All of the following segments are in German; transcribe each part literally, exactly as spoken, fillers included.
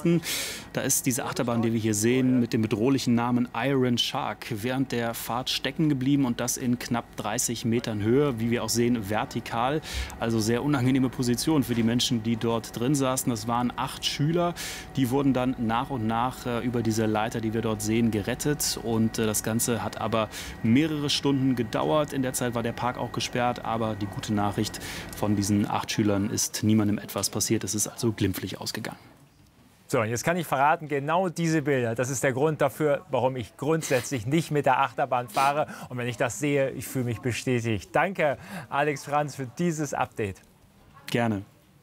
Boston. Da ist diese Achterbahn, die wir hier sehen, mit dem bedrohlichen Namen Iron Shark während der Fahrt stecken geblieben und das in knapp dreißig Metern Höhe, wie wir auch sehen, vertikal. Also sehr unangenehme Position für die Menschen, die dort drin saßen. Das waren acht Schüler, die wurden dann nach und nach äh, über diese Leiter, die wir dort sehen, gerettet. Und äh, das Ganze hat aber mehrere Stunden gedauert. In der Zeit war der Park auch gesperrt, aber die gute Nachricht: von diesen acht Schülern ist niemandem etwas passiert. Es ist also glimpflich ausgegangen. So, und jetzt kann ich verraten, genau diese Bilder, das ist der Grund dafür, warum ich grundsätzlich nicht mit der Achterbahn fahre. Und wenn ich das sehe, ich fühle mich bestätigt. Danke, Alex Franz, für dieses Update. Gerne.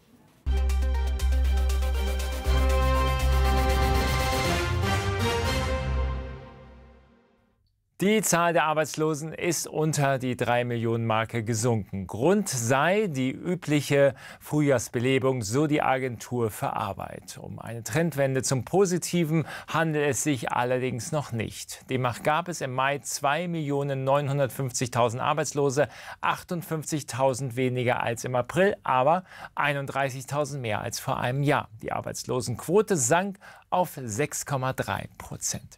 Die Zahl der Arbeitslosen ist unter die drei Millionen Marke gesunken. Grund sei die übliche Frühjahrsbelebung, so die Agentur für Arbeit. Um eine Trendwende zum Positiven handelt es sich allerdings noch nicht. Demnach gab es im Mai zwei Millionen neunhundertfünfzigtausend Arbeitslose, achtundfünfzigtausend weniger als im April, aber einunddreißigtausend mehr als vor einem Jahr. Die Arbeitslosenquote sank auf sechs Komma drei Prozent.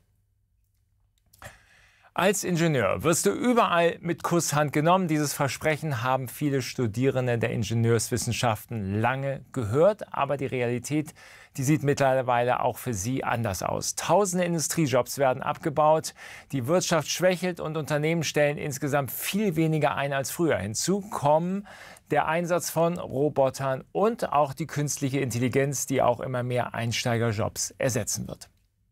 Als Ingenieur wirst du überall mit Kusshand genommen. Dieses Versprechen haben viele Studierende der Ingenieurswissenschaften lange gehört. Aber die Realität, die sieht mittlerweile auch für sie anders aus. Tausende Industriejobs werden abgebaut. Die Wirtschaft schwächelt und Unternehmen stellen insgesamt viel weniger ein als früher. Hinzu kommen der Einsatz von Robotern und auch die künstliche Intelligenz, die auch immer mehr Einsteigerjobs ersetzen wird.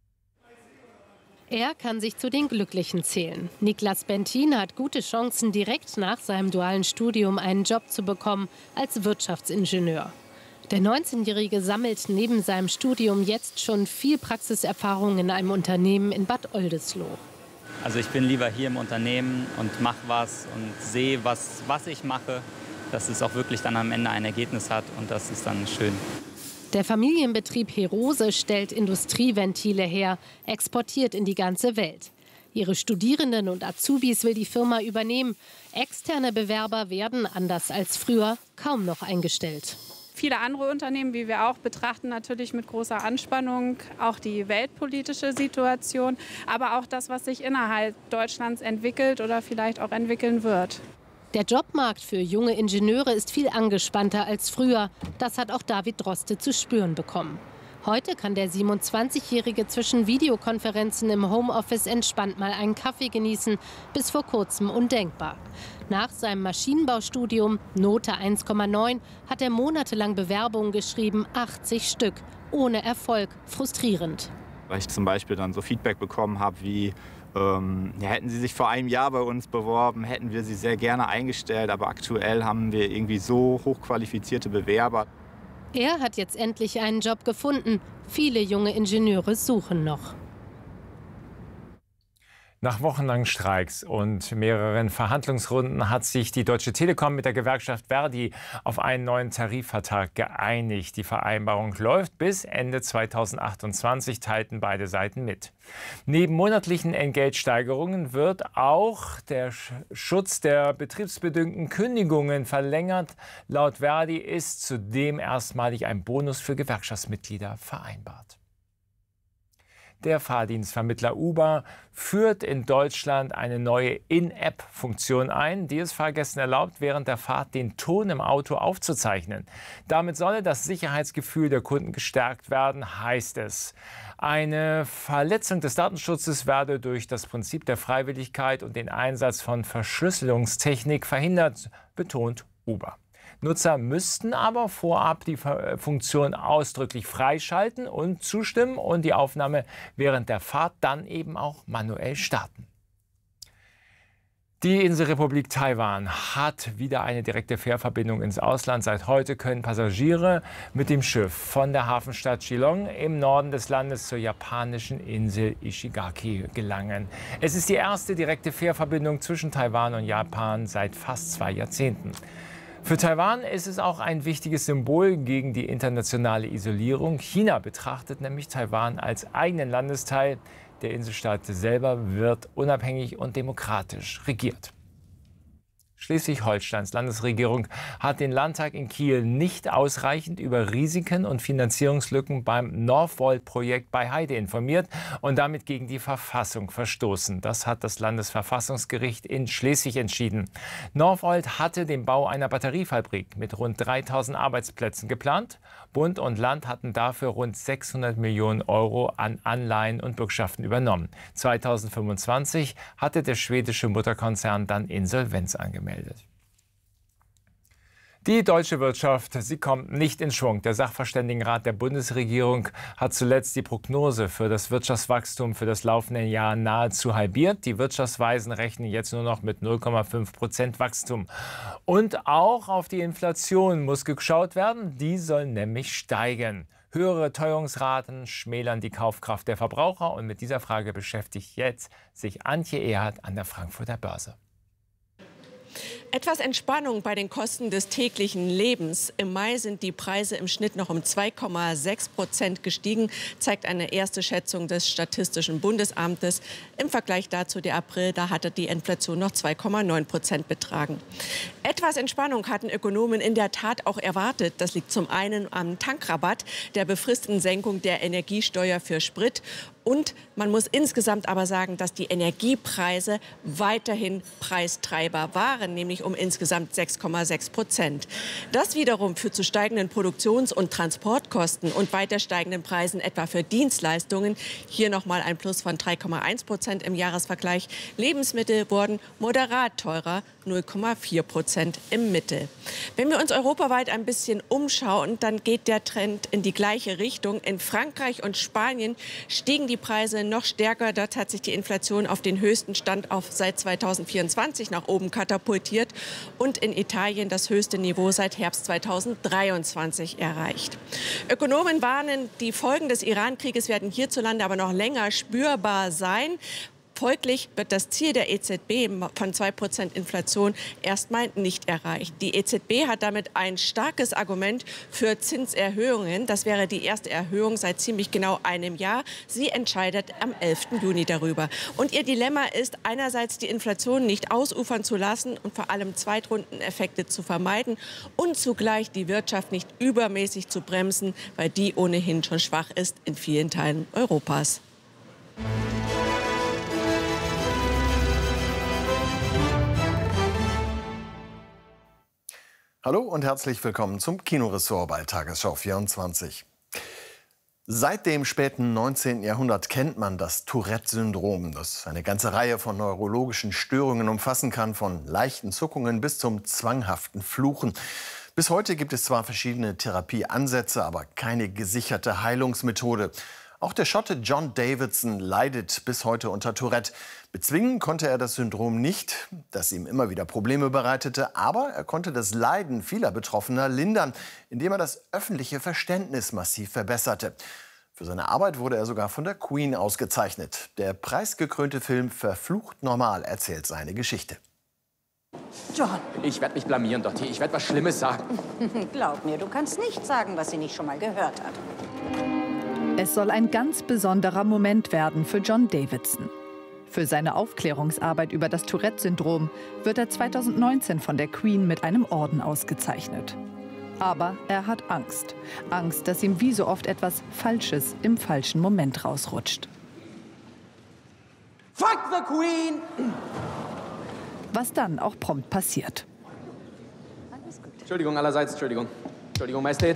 Er kann sich zu den Glücklichen zählen. Niklas Bentin hat gute Chancen, direkt nach seinem dualen Studium einen Job zu bekommen als Wirtschaftsingenieur. Der neunzehnjährige sammelt neben seinem Studium jetzt schon viel Praxiserfahrung in einem Unternehmen in Bad Oldesloe. Also ich bin lieber hier im Unternehmen und mache was und sehe, was, was ich mache, dass es auch wirklich dann am Ende ein Ergebnis hat, und das ist dann schön. Der Familienbetrieb Herose stellt Industrieventile her, exportiert in die ganze Welt. Ihre Studierenden und Azubis will die Firma übernehmen. Externe Bewerber werden, anders als früher, kaum noch eingestellt. Viele andere Unternehmen, wie wir auch, betrachten natürlich mit großer Anspannung auch die weltpolitische Situation, aber auch das, was sich innerhalb Deutschlands entwickelt oder vielleicht auch entwickeln wird. Der Jobmarkt für junge Ingenieure ist viel angespannter als früher. Das hat auch David Droste zu spüren bekommen. Heute kann der siebenundzwanzigjährige zwischen Videokonferenzen im Homeoffice entspannt mal einen Kaffee genießen. Bis vor kurzem undenkbar. Nach seinem Maschinenbaustudium, Note eins Komma neun, hat er monatelang Bewerbungen geschrieben, achtzig Stück. Ohne Erfolg, frustrierend. Weil ich zum Beispiel dann so Feedback bekommen habe wie: Ähm, ja, hätten Sie sich vor einem Jahr bei uns beworben, hätten wir Sie sehr gerne eingestellt, aber aktuell haben wir irgendwie so hochqualifizierte Bewerber. Er hat jetzt endlich einen Job gefunden. Viele junge Ingenieure suchen noch. Nach wochenlangen Streiks und mehreren Verhandlungsrunden hat sich die Deutsche Telekom mit der Gewerkschaft Verdi auf einen neuen Tarifvertrag geeinigt. Die Vereinbarung läuft bis Ende zweitausendachtundzwanzig, teilten beide Seiten mit. Neben monatlichen Entgeltsteigerungen wird auch der Schutz der betriebsbedingten Kündigungen verlängert. Laut Verdi ist zudem erstmalig ein Bonus für Gewerkschaftsmitglieder vereinbart. Der Fahrdienstvermittler Uber führt in Deutschland eine neue In-App-Funktion ein, die es Fahrgästen erlaubt, während der Fahrt den Ton im Auto aufzuzeichnen. Damit solle das Sicherheitsgefühl der Kunden gestärkt werden, heißt es. Eine Verletzung des Datenschutzes werde durch das Prinzip der Freiwilligkeit und den Einsatz von Verschlüsselungstechnik verhindert, betont Uber. Nutzer müssten aber vorab die Funktion ausdrücklich freischalten und zustimmen und die Aufnahme während der Fahrt dann eben auch manuell starten. Die Inselrepublik Taiwan hat wieder eine direkte Fährverbindung ins Ausland. Seit heute können Passagiere mit dem Schiff von der Hafenstadt Geelong im Norden des Landes zur japanischen Insel Ishigaki gelangen. Es ist die erste direkte Fährverbindung zwischen Taiwan und Japan seit fast zwei Jahrzehnten. Für Taiwan ist es auch ein wichtiges Symbol gegen die internationale Isolierung. China betrachtet nämlich Taiwan als eigenen Landesteil. Der Inselstaat selber wird unabhängig und demokratisch regiert. Schleswig-Holsteins Landesregierung hat den Landtag in Kiel nicht ausreichend über Risiken und Finanzierungslücken beim Northvolt-Projekt bei Heide informiert und damit gegen die Verfassung verstoßen. Das hat das Landesverfassungsgericht in Schleswig entschieden. Northvolt hatte den Bau einer Batteriefabrik mit rund dreitausend Arbeitsplätzen geplant. Bund und Land hatten dafür rund sechshundert Millionen Euro an Anleihen und Bürgschaften übernommen. zweitausendfünfundzwanzig hatte der schwedische Mutterkonzern dann Insolvenz angemeldet. Die deutsche Wirtschaft, sie kommt nicht in Schwung. Der Sachverständigenrat der Bundesregierung hat zuletzt die Prognose für das Wirtschaftswachstum für das laufende Jahr nahezu halbiert. Die Wirtschaftsweisen rechnen jetzt nur noch mit null Komma fünf Prozent Wachstum. Und auch auf die Inflation muss geschaut werden. Die soll nämlich steigen. Höhere Teuerungsraten schmälern die Kaufkraft der Verbraucher. Und mit dieser Frage beschäftigt jetzt sich Antje Ehrhardt an der Frankfurter Börse. Etwas Entspannung bei den Kosten des täglichen Lebens. Im Mai sind die Preise im Schnitt noch um zwei Komma sechs Prozent gestiegen, zeigt eine erste Schätzung des Statistischen Bundesamtes. Im Vergleich dazu der April, da hatte die Inflation noch zwei Komma neun Prozent betragen. Etwas Entspannung hatten Ökonomen in der Tat auch erwartet. Das liegt zum einen am Tankrabatt, der befristeten Senkung der Energiesteuer für Sprit. Und man muss insgesamt aber sagen, dass die Energiepreise weiterhin Preistreiber waren, nämlich um insgesamt sechs Komma sechs Prozent. Das wiederum führt zu steigenden Produktions- und Transportkosten und weiter steigenden Preisen etwa für Dienstleistungen. Hier nochmal ein Plus von drei Komma eins Prozent im Jahresvergleich. Lebensmittel wurden moderat teurer, null Komma vier Prozent im Mittel. Wenn wir uns europaweit ein bisschen umschauen, dann geht der Trend in die gleiche Richtung. In Frankreich und Spanien stiegen die Preise noch stärker. Dort hat sich die Inflation auf den höchsten Stand auf seit zweitausendvierundzwanzig nach oben katapultiert und in Italien das höchste Niveau seit Herbst zweitausenddreiundzwanzig erreicht. Ökonomen warnen, die Folgen des Iran-Krieges werden hierzulande aber noch länger spürbar sein. Folglich wird das Ziel der E Z B von zwei Prozent Inflation erstmal nicht erreicht. Die E Z B hat damit ein starkes Argument für Zinserhöhungen. Das wäre die erste Erhöhung seit ziemlich genau einem Jahr. Sie entscheidet am elften Juni darüber. Und ihr Dilemma ist, einerseits die Inflation nicht ausufern zu lassen und vor allem Zweitrundeneffekte zu vermeiden und zugleich die Wirtschaft nicht übermäßig zu bremsen, weil die ohnehin schon schwach ist in vielen Teilen Europas. Hallo und herzlich willkommen zum Kinoressort bei Tagesschau vierundzwanzig. Seit dem späten neunzehnten Jahrhundert kennt man das Tourette-Syndrom, das eine ganze Reihe von neurologischen Störungen umfassen kann, von leichten Zuckungen bis zum zwanghaften Fluchen. Bis heute gibt es zwar verschiedene Therapieansätze, aber keine gesicherte Heilungsmethode. Auch der Schotte John Davidson leidet bis heute unter Tourette. Bezwingen konnte er das Syndrom nicht, das ihm immer wieder Probleme bereitete. Aber er konnte das Leiden vieler Betroffener lindern, indem er das öffentliche Verständnis massiv verbesserte. Für seine Arbeit wurde er sogar von der Queen ausgezeichnet. Der preisgekrönte Film Verflucht normal erzählt seine Geschichte. John. Ich werde mich blamieren, Dottie. Ich werde was Schlimmes sagen. Glaub mir, du kannst nicht sagen, was sie nicht schon mal gehört hat. Es soll ein ganz besonderer Moment werden für John Davidson. Für seine Aufklärungsarbeit über das Tourette-Syndrom wird er zweitausendneunzehn von der Queen mit einem Orden ausgezeichnet. Aber er hat Angst. Angst, dass ihm wie so oft etwas Falsches im falschen Moment rausrutscht. Fuck the Queen! Was dann auch prompt passiert. Entschuldigung allerseits, Entschuldigung. Entschuldigung, Majestät.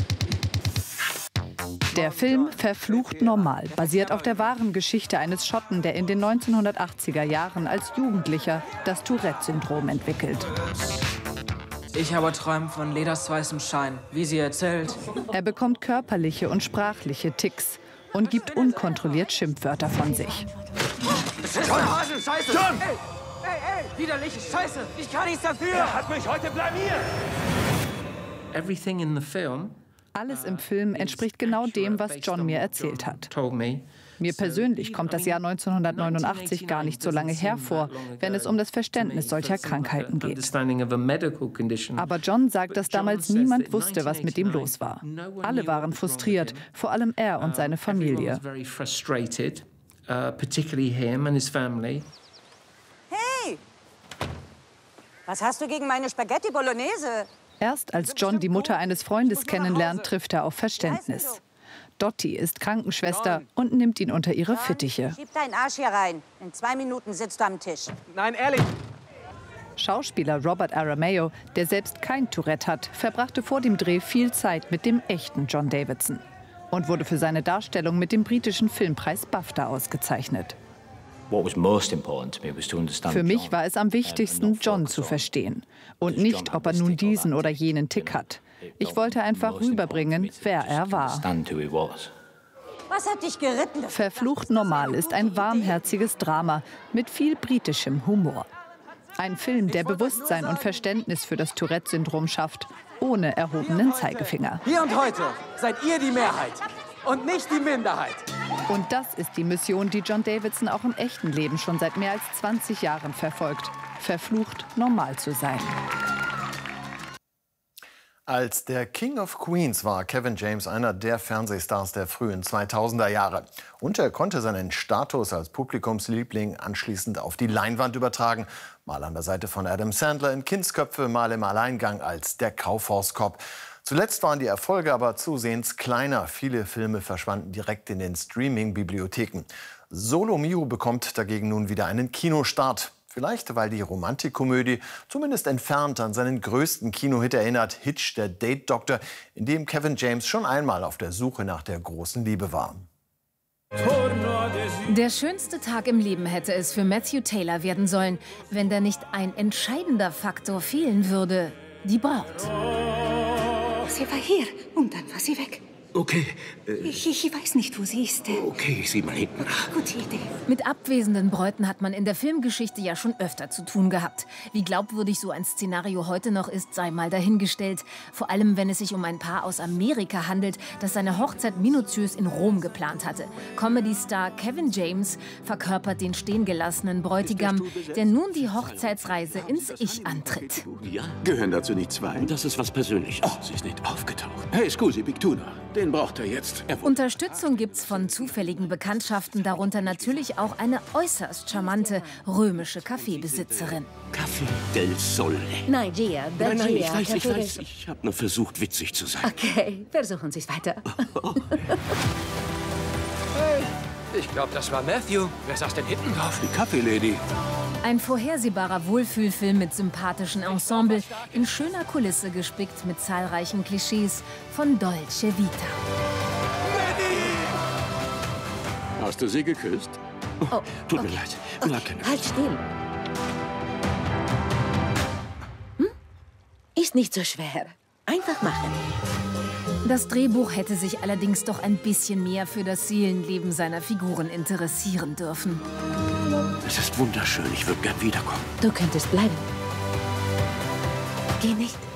Der Film Verflucht normal basiert auf der wahren Geschichte eines Schotten, der in den neunzehnhundertachtziger Jahren als Jugendlicher das Tourette-Syndrom entwickelt. Ich habe Träume von ledersweißem Schein, wie sie erzählt. Er bekommt körperliche und sprachliche Tics und gibt unkontrolliert Schimpfwörter von sich. John, Hasen, Scheiße! John! Ey, ey, ey, widerliche Scheiße! Ich kann nichts dafür! Er hat mich heute blamiert! Everything in the film Alles im Film entspricht genau dem, was John mir erzählt hat. Mir persönlich kommt das Jahr neunzehnhundertneunundachtzig gar nicht so lange hervor, wenn es um das Verständnis solcher Krankheiten geht. Aber John sagt, dass damals niemand wusste, was mit ihm los war. Alle waren frustriert, vor allem er und seine Familie. Hey! Was hast du gegen meine Spaghetti Bolognese? Erst als John die Mutter eines Freundes kennenlernt, trifft er auf Verständnis. Dottie ist Krankenschwester und nimmt ihn unter ihre Fittiche. Schieb deinen Arsch hier rein. In zwei Minuten sitzt du am Tisch. Nein, ehrlich. Schauspieler Robert Aramayo, der selbst kein Tourette hat, verbrachte vor dem Dreh viel Zeit mit dem echten John Davidson und wurde für seine Darstellung mit dem britischen Filmpreis BAFTA ausgezeichnet. Für mich war es am wichtigsten, John zu verstehen und nicht, ob er nun diesen oder jenen Tick hat. Ich wollte einfach rüberbringen, wer er war. Was hat dich geritten? Verflucht normal ist ein warmherziges Drama mit viel britischem Humor. Ein Film, der Bewusstsein und Verständnis für das Tourette-Syndrom schafft, ohne erhobenen Zeigefinger. Hier und heute seid ihr die Mehrheit und nicht die Minderheit. Und das ist die Mission, die John Davidson auch im echten Leben schon seit mehr als zwanzig Jahren verfolgt. Verflucht, normal zu sein. Als der King of Queens war Kevin James einer der Fernsehstars der frühen zweitausender Jahre. Und er konnte seinen Status als Publikumsliebling anschließend auf die Leinwand übertragen. Mal an der Seite von Adam Sandler in Kindsköpfe, mal im Alleingang als der Kaufhauscop. Zuletzt waren die Erfolge aber zusehends kleiner. Viele Filme verschwanden direkt in den Streaming-Bibliotheken. Solo Mio bekommt dagegen nun wieder einen Kinostart. Vielleicht, weil die Romantikkomödie zumindest entfernt an seinen größten Kinohit erinnert, Hitch, der Date-Doktor, in dem Kevin James schon einmal auf der Suche nach der großen Liebe war. Der schönste Tag im Leben hätte es für Matthew Taylor werden sollen, wenn da nicht ein entscheidender Faktor fehlen würde: die Braut. Sie war hier und dann war sie weg. Okay. Äh, ich, ich weiß nicht, wo sie ist. Okay, ich sieh mal hinten nach. Gute Idee. Mit abwesenden Bräuten hat man in der Filmgeschichte ja schon öfter zu tun gehabt. Wie glaubwürdig so ein Szenario heute noch ist, sei mal dahingestellt. Vor allem, wenn es sich um ein Paar aus Amerika handelt, das seine Hochzeit minutiös in Rom geplant hatte. Comedy-Star Kevin James verkörpert den stehengelassenen Bräutigam, der nun die Hochzeitsreise ins Ich antritt. Ja, gehören dazu nicht zwei? Das ist was Persönliches. Oh, sie ist nicht aufgetaucht. Hey, scusi, Big Tuna. Den braucht er jetzt. Er Unterstützung gibt's von zufälligen Bekanntschaften, darunter natürlich auch eine äußerst charmante römische Kaffeebesitzerin. Café del Sole. Nein, Gia, da Nein, nein, Gia, ich weiß, ich Café weiß. Ich habe nur versucht, witzig zu sein. Okay, versuchen Sie es weiter. Hey, ich glaube, das war Matthew. Wer saß denn hinten drauf? Die Kaffeelady. Ein vorhersehbarer Wohlfühlfilm mit sympathischen Ensemble, in schöner Kulisse gespickt mit zahlreichen Klischees von Dolce Vita. Hast du sie geküsst? Oh, Tut mir okay. leid. Okay. Na, keine Halt still. Hm? Ist nicht so schwer. Einfach machen. Das Drehbuch hätte sich allerdings doch ein bisschen mehr für das Seelenleben seiner Figuren interessieren dürfen. Es ist wunderschön. Ich würde gern wiederkommen. Du könntest bleiben. Geh nicht.